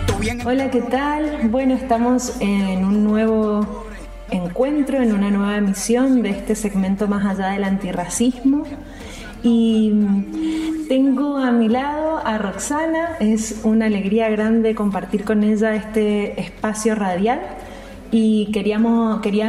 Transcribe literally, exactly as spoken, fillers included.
Hola, ¿qué tal? Bueno, estamos en un nuevo encuentro, en una nueva emisión de este segmento Más allá del antirracismo. Y tengo a mi lado a Roxana. Es una alegría grande compartir con ella este espacio radial. Y queríamos, quería